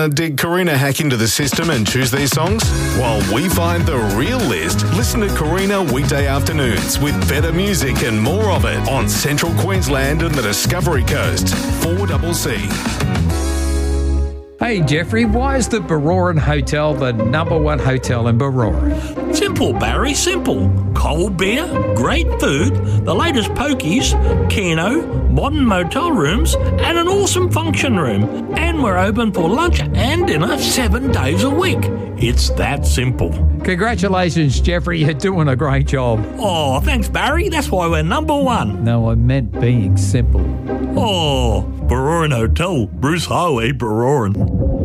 did Karina hack into the system and choose these songs? While we find the real list, listen to Karina weekday afternoons with better music and more of it on Central Queensland and the Discovery Coast. 4CC. Hey Jeffrey, why is the Baroran Hotel the number one hotel in Baroran? Simple, Barry, simple. Cold beer, great food, the latest pokies, Keno, modern motel rooms, and an awesome function room. And we're open for lunch and dinner 7 days a week. It's that simple. Congratulations, Jeffrey, you're doing a great job. Oh, thanks, Barry. That's why we're number one. No, I meant being simple. Oh, Baroran Hotel, Bruce Highway, Baroran.